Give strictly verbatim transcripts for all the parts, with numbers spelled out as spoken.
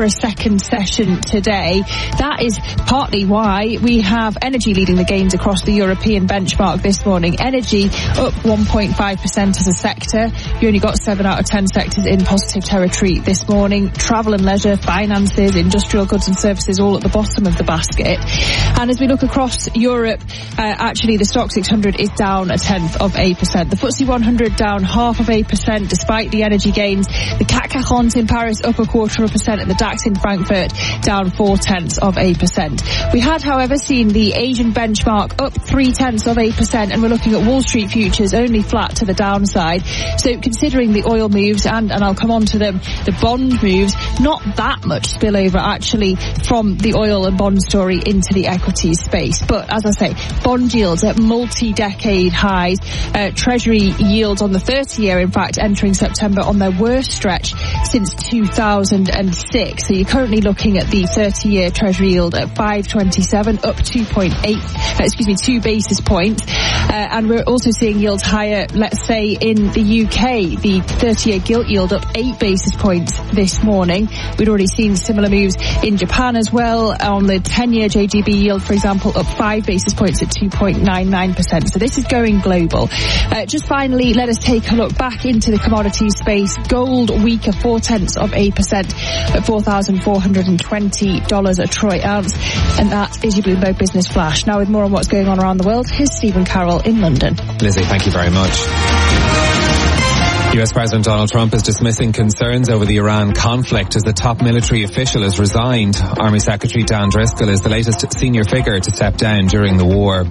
for a second session today. That is partly why we have energy leading the gains across the European benchmark this morning. Energy up one point five percent as a sector. You only got seven out of ten sectors in positive territory this morning. Travel and leisure, finances, industrial goods and services all at the bottom of the basket. And as we look across Europe, uh, actually the Stoxx six hundred is down a tenth of a percent. The F T S E one hundred down half of a percent despite the energy gains. The C A C quarante in Paris up a quarter of a percent and the DAX in Frankfurt down four tenths of a percent. We had, however, seen the Asian benchmark up three tenths of a percent, and we're looking at Wall Street futures only flat to the downside. So considering the oil moves, and, and I'll come on to them, the bond moves, not that much spillover actually from the oil and bond story into the equities space. But as I say, bond yields at multi-decade highs. Uh, Treasury yields on the thirty-year, in fact, entering September on their worst stretch since two thousand six. So you're currently looking at the thirty-year Treasury yield at five twenty-seven, up two point eight, uh, excuse me, two basis points. Uh, and we're also seeing yields higher, let's say, in the U K. The thirty-year gilt yield up eight basis points this morning. We'd already seen similar moves in Japan as well. On the ten-year J G B yield, for example, up five basis points at two point nine nine percent. So this is going global. Uh, just finally, let us take a look back into the commodities space. Gold weaker four tenths of a percent at four thousand four hundred twenty dollars a troy ounce. And that is your Bloomberg Business Flash. Now with more on what's going on around the world, here's Stephen Carroll in London. Lizzie, thank you very much. U S President Donald Trump is dismissing concerns over the Iran conflict as the top military official has resigned. Army Secretary Dan Driscoll is the latest senior figure to step down during the war.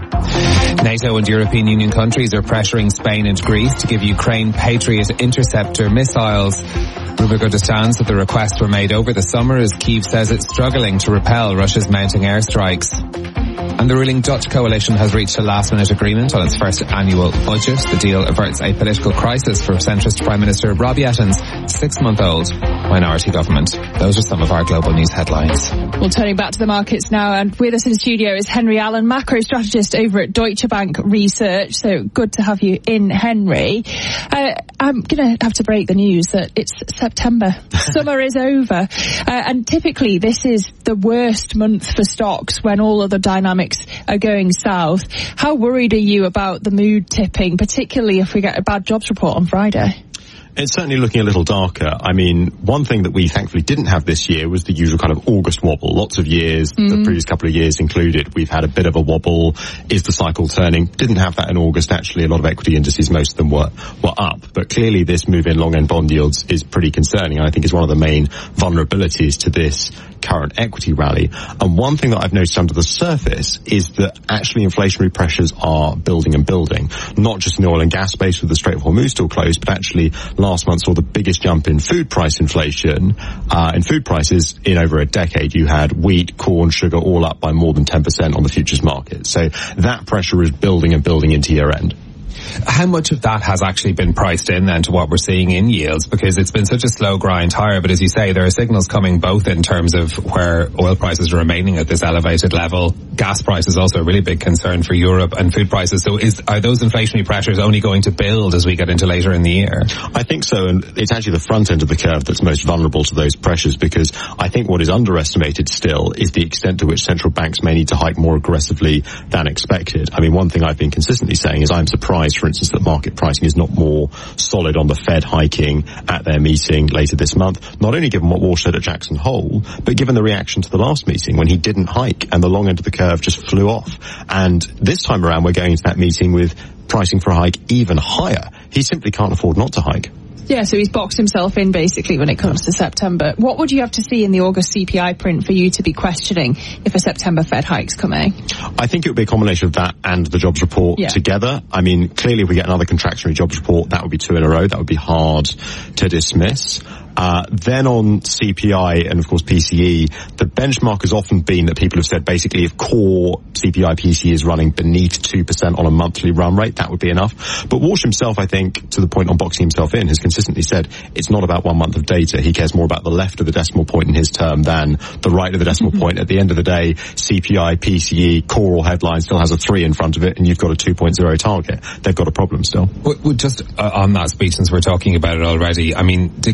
NATO and European Union countries are pressuring Spain and Greece to give Ukraine Patriot interceptor missiles. Rubik understands that the requests were made over the summer as Kyiv says it's struggling to repel Russia's mounting airstrikes. And the ruling Dutch coalition has reached a last-minute agreement on its first annual budget. The deal averts a political crisis for centrist Prime Minister Rob Yetton's six-month-old minority government. Those are some of our global news headlines. Well, turning back to the markets now, and with us in the studio is Henry Allen, macro strategist over at Deutsche Bank Research. So good to have you in, Henry. Uh, I'm going to have to break the news that it's September. Summer is over. Uh, and typically this is the worst month for stocks when all of the dynamics are going south. How worried are you about the mood tipping, particularly if we get a bad jobs report on Friday? It's certainly looking a little darker. I mean, one thing that we thankfully didn't have this year was the usual kind of August wobble. Lots of years, mm. the previous couple of years included, we've had a bit of a wobble. Is the cycle turning? Didn't have that in August. Actually, a lot of equity indices, most of them were, were up. But clearly this move in long-end bond yields is pretty concerning. I think is one of the main vulnerabilities to this current equity rally. And one thing that I've noticed under the surface is that actually inflationary pressures are building and building. Not just in the oil and gas space with the Strait of Hormuz still closed, but actually last month saw the biggest jump in food price inflation, uh, in food prices in over a decade. You had wheat, corn, sugar all up by more than ten percent on the futures market. So that pressure is building and building into year end. How much of that has actually been priced in then to what we're seeing in yields? Because it's been such a slow grind higher, but as you say, there are signals coming both in terms of where oil prices are remaining at this elevated level. Gas prices also a really big concern for Europe, and food prices. So is, are those inflationary pressures only going to build as we get into later in the year? I think so, and it's actually the front end of the curve that's most vulnerable to those pressures, because I think what is underestimated still is the extent to which central banks may need to hike more aggressively than expected. I mean, one thing I've been consistently saying is I'm surprised, for instance, that market pricing is not more solid on the Fed hiking at their meeting later this month, not only given what Walsh said at Jackson Hole, but given the reaction to the last meeting when he didn't hike and the long end of the curve just flew off. And this time around we're going into that meeting with pricing for a hike even higher. He simply can't afford not to hike. Yeah, so he's boxed himself in basically when it comes to September. What would you have to see in the August C P I print for you to be questioning if a September Fed hike's coming? I think it would be a combination of that and the jobs report yeah. together. I mean, clearly if we get another contractionary jobs report, that would be two in a row. That would be hard to dismiss. Uh, then on C P I and of course P C E, the benchmark has often been that people have said basically if core C P I P C E is running beneath two percent on a monthly run rate, that would be enough. But Walsh himself, I think, to the point on boxing himself in, has consistently said it's not about one month of data. He cares more about the left of the decimal point in his term than the right of the decimal mm-hmm. point. At the end of the day, C P I, P C E, core or headline still has a three in front of it and you've got a two point oh target. They've got a problem still. Well, just uh, on that speech, since we're talking about it already, I mean, did Kevin Walsh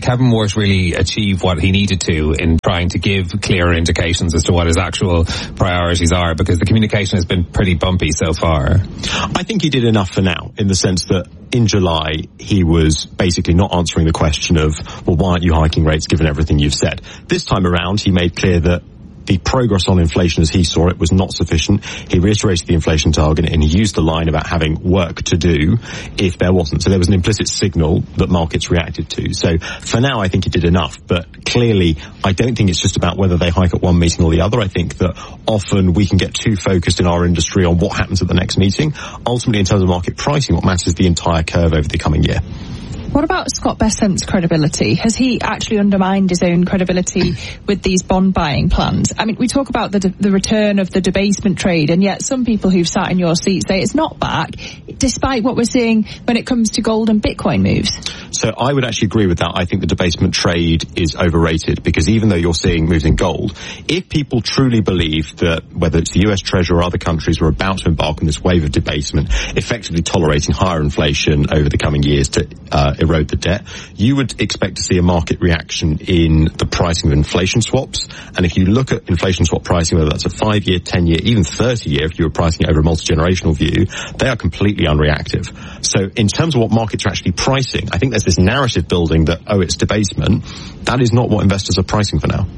didn't really achieve what he needed to in trying to give clearer indications as to what his actual priorities are, because the communication has been pretty bumpy so far. I think he did enough for now, in the sense that in July he was basically not answering the question of, well, why aren't you hiking rates given everything you've said? This time around he made clear that the progress on inflation as he saw it was not sufficient. He reiterated the inflation target and he used the line about having work to do if there wasn't. So there was an implicit signal that markets reacted to. So for now I think he did enough, but clearly I don't think it's just about whether they hike at one meeting or the other. I think that often we can get too focused in our industry on what happens at the next meeting. Ultimately, in terms of market pricing, what matters is the entire curve over the coming year. What about Scott Bessent's credibility? Has he actually undermined his own credibility with these bond buying plans? I mean, we talk about the de- the return of the debasement trade, and yet some people who've sat in your seat say it's not back, despite what we're seeing when it comes to gold and Bitcoin moves. So I would actually agree with that. I think the debasement trade is overrated, because even though you're seeing moves in gold, if people truly believe that whether it's the U S Treasury or other countries are about to embark on this wave of debasement, effectively tolerating higher inflation over the coming years to uh, erode the debt, you would expect to see a market reaction in the pricing of inflation swaps. And if you look at inflation swap pricing, whether that's a five-year, ten-year, even thirty-year, if you were pricing it over a multi-generational view, they are completely unreactive. So in terms of what markets are actually pricing, I think there's this narrative building that, oh, it's debasement. That is not what investors are pricing for now.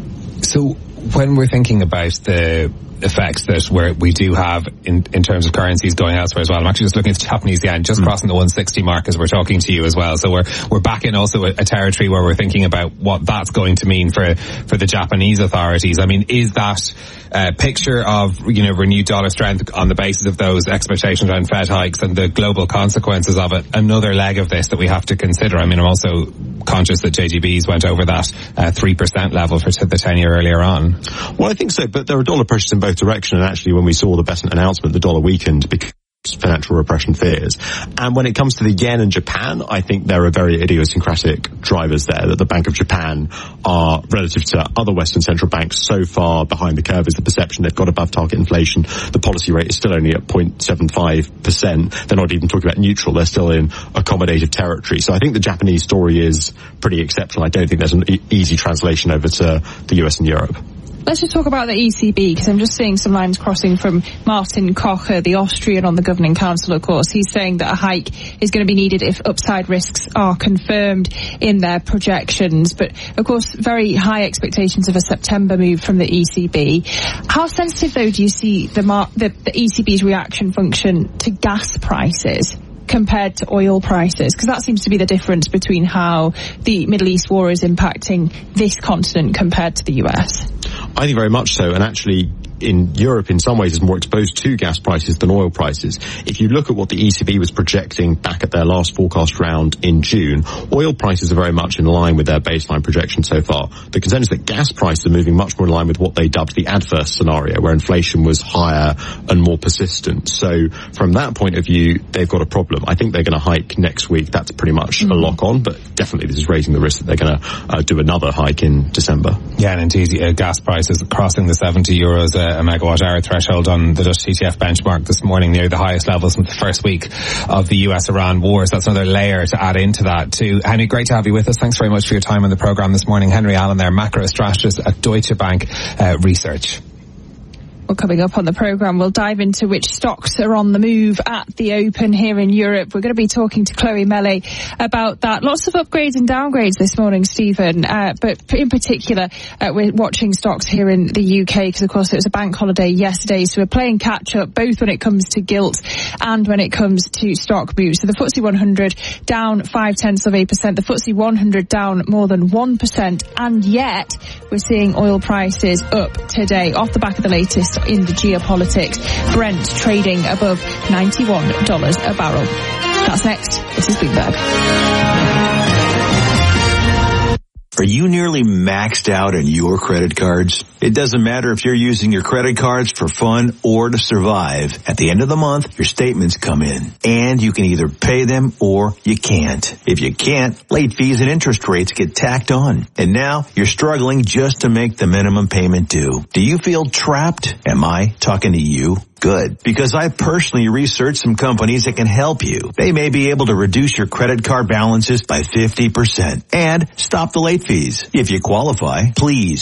So when we're thinking about the effects that we're, we do have in, in terms of currencies going elsewhere as well, I'm actually just looking at the Japanese yen, just mm. crossing the one sixty mark as we're talking to you as well. So we're we're back in also a, a territory where we're thinking about what that's going to mean for for the Japanese authorities. I mean, is that a picture of, you know, renewed dollar strength on the basis of those expectations around Fed hikes and the global consequences of it another leg of this that we have to consider? I mean, I'm also conscious that J G B's went over that uh, three percent level for the ten-year earlier on. Well, I think so, but there are dollar pressures in both directions, and actually when we saw the Bessent announcement, the dollar weakened because financial repression fears. And when it comes to the yen and Japan, I think there are very idiosyncratic drivers there, that the Bank of Japan are, relative to other Western central banks, so far behind the curve is the perception they've got above target inflation. The policy rate is still only at zero point seven five percent. They're not even talking about neutral. They're still in accommodative territory. So I think the Japanese story is pretty exceptional. I don't think there's an e- easy translation over to the U S and Europe. Let's just talk about the E C B, because I'm just seeing some lines crossing from Martin Kocher, the Austrian on the Governing Council, of course. He's saying that a hike is going to be needed if upside risks are confirmed in their projections. But, of course, very high expectations of a September move from the E C B. How sensitive, though, do you see the, mar- the, the E C B's reaction function to gas prices compared to oil prices? Because that seems to be the difference between how the Middle East war is impacting this continent compared to the U S. I think very much so, and actually in Europe in some ways is more exposed to gas prices than oil prices. If you look at what the E C B was projecting back at their last forecast round in June, oil prices are very much in line with their baseline projection so far. The concern is that gas prices are moving much more in line with what they dubbed the adverse scenario, where inflation was higher and more persistent. So from that point of view, they've got a problem. I think they're going to hike next week. That's pretty much mm-hmm. a lock on, but definitely this is raising the risk that they're going to uh, do another hike in December. Yeah, and indeed, uh, gas prices crossing the seventy euros a, a megawatt hour threshold on the Dutch T T F benchmark this morning, near the highest levels since the first week of the U S Iran war. So that's another layer to add into that too. Henry, great to have you with us. Thanks very much for your time on the programme this morning. Henry Allen there, macro strategist at Deutsche Bank uh, Research. Well, coming up on the programme, we'll dive into which stocks are on the move at the open here in Europe. We're going to be talking to Chloe Mele about that. Lots of upgrades and downgrades this morning, Stephen, uh, but in particular, uh, we're watching stocks here in the U K because, of course, it was a bank holiday yesterday, so we're playing catch-up both when it comes to gilt and when it comes to stock moves. So the F T S E one hundred down five-tenths of a percent, the F T S E one hundred down more than one percent, and yet we're seeing oil prices up today off the back of the latest in the geopolitics. Brent trading above ninety-one dollars a barrel. That's next. This is Bloomberg. Are you nearly maxed out on your credit cards? It doesn't matter if you're using your credit cards for fun or to survive. At the end of the month, your statements come in, and you can either pay them or you can't. If you can't, late fees and interest rates get tacked on. And now you're struggling just to make the minimum payment due. Do you feel trapped? Am I talking to you? Good, because I personally researched some companies that can help you. They may be able to reduce your credit card balances by fifty percent and stop the late fees. If you qualify, please